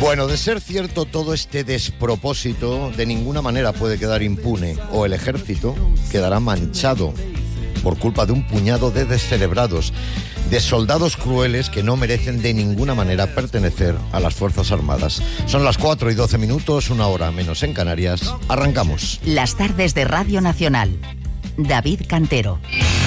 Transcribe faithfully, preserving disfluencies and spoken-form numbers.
Bueno, de ser cierto todo este despropósito, de ninguna manera puede quedar impune, o el ejército quedará manchado por culpa de un puñado de descerebrados, de soldados crueles que no merecen de ninguna manera pertenecer a las Fuerzas Armadas. Son las cuatro y doce minutos, una hora menos en Canarias. Arrancamos. Las tardes de Radio Nacional. David Cantero.